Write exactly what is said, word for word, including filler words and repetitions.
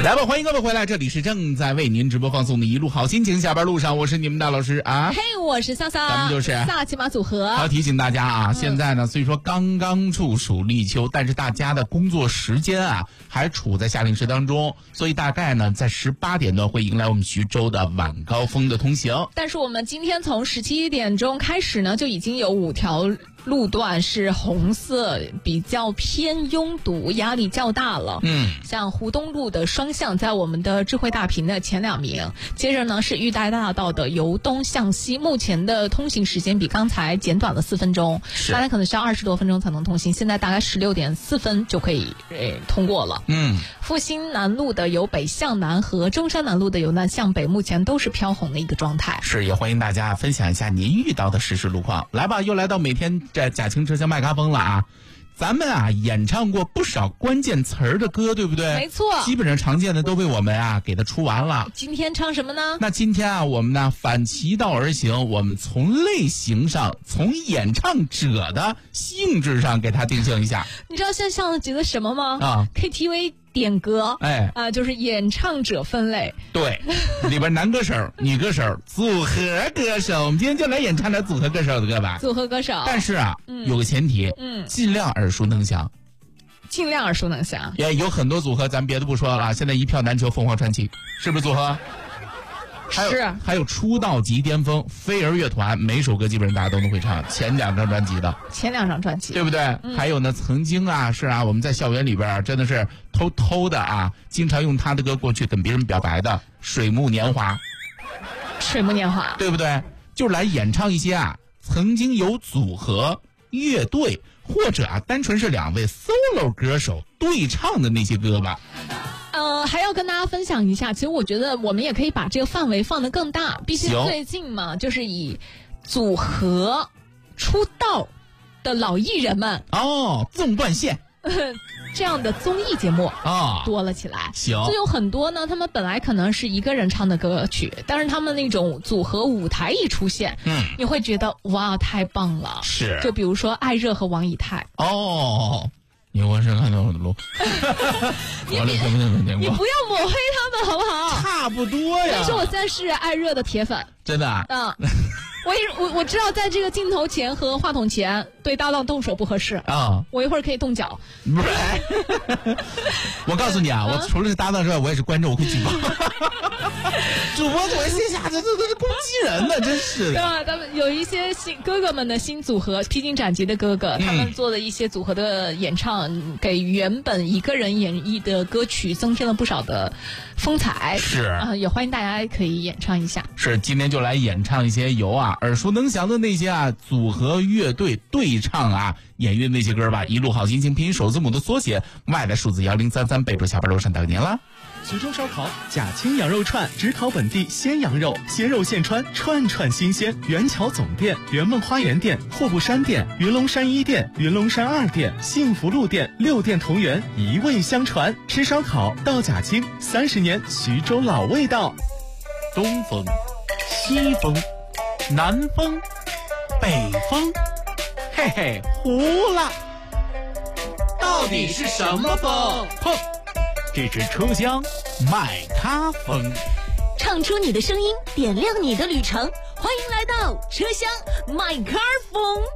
来吧，欢迎各位回来，这里是正在为您直播放送的一路好心情，下班路上我是你们的老师啊。 嘿、hey, 我是潇潇， 咱们就是萨琪玛组合。 好，提醒大家啊、嗯，现在呢虽说刚刚处暑立秋，但是大家的工作时间啊还处在夏令时当中，所以大概呢在十八点段会迎来我们徐州的晚高峰的通行。 但是我们今天从十七点钟开始呢，就已经有五条路段是红色，比较偏拥堵，压力较大了。 嗯， 像湖东路的双向在我们的智慧大屏的前两名，接着呢是玉带大道的由东向西，目前的通行时间比刚才减短了四分钟，大概可能需要二十多分钟才能通行，现在大概十六点四分就可以呃通过了。 嗯， 复兴南路的由北向南和中山南路的由南向北，目前都是飘红的一个状态。 是，也欢迎大家分享一下您遇到的实时路况。来吧，又来到每天这贾青车厢麦咖风了啊！咱们啊演唱过不少关键词儿的歌，对不对？ 没错， 基本上常见的都被我们啊给它出完了。 今天唱什么呢？ 那今天啊，我们呢反其道而行，我们从类型上，从演唱者的性质上给它定性一下。 你知道现在像觉得什么吗？ 啊 ，K T V 点歌， 哎啊、呃，就是演唱者分类。 对，里边男歌手、女歌手、组合歌手，我们今天就来演唱点组合歌手的歌吧。 组合歌手， 但是啊， 嗯、 有个前提， 嗯， 尽量耳熟能详。 尽量耳熟能详。 也有很多组合，咱别的不说了，现在一票难求，凤凰传奇是不是组合？还有是， 还有出道即巅峰飞儿乐团，每首歌基本上大家都能会唱，前两张专辑的， 前两张专辑， 对不对？嗯、还有呢，曾经啊，是啊，我们在校园里边真的是偷偷的啊，经常用他的歌过去跟别人表白的《水木年华》， 水木年华， 对不对？就来演唱一些啊，曾经有组合、乐队或者啊，单纯是两位 solo 歌手对唱的那些歌吧。 呃，还要跟大家分享一下，其实我觉得我们也可以把这个范围放得更大，毕竟最近嘛，就是以组合出道的老艺人们哦，纵贯线这样的综艺节目啊多了起来。 行， 就有很多呢，他们本来可能是一个人唱的歌曲，但是他们那种组合舞台一出现， 嗯， 你会觉得哇，太棒了。 是， 就比如说艾热和王以太。 哦。你我是看到我的路， 你你你不要抹黑他们好不好？ 差不多呀。 但是我现在是艾热的铁粉， 真的啊。 嗯，我一我我知道在这个镜头前和话筒前对搭档动手不合适啊， 我一会儿可以动脚。 不是，我告诉你啊，我除了是搭档之外，我也是观众，我可以举报。主播怎么线下这这都是攻击人呢？真是的。 对吧？他们有一些新哥哥们的新组合，披荆斩棘的哥哥， 嗯、 他们做的一些组合的演唱，给原本一个人演绎的歌曲增添了不少的风采。 是啊、呃，也欢迎大家可以演唱一下。 是，今天就来演唱一些由啊耳熟能详的那些啊组合乐队对唱啊演绎那些歌吧。一路好心情拼音首字母的缩写，外来数字幺零三三，备注下班路上等您了。 徐州烧烤贾青羊肉串，只烤本地鲜羊肉，鲜肉现穿，串串新鲜。元桥总店、圆梦花园店、户部山店、云龙山一店、云龙山二店、幸福路店，六店同源，一味相传。吃烧烤到贾青，三十年徐州老味道。 东风、西风、南风、北风，嘿嘿，糊了。到底是什么风？砰！这是车厢麦咖风， 唱出你的声音，点亮你的旅程。欢迎来到车厢麦咖风。